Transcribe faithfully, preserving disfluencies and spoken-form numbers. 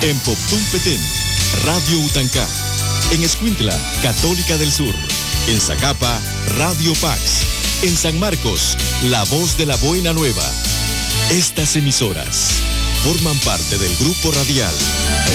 En Poptún Petén, Radio Utancá. En Escuintla, Católica del Sur. En Zacapa, Radio Pax. En San Marcos, La Voz de la Buena Nueva. Estas emisoras forman parte del grupo radial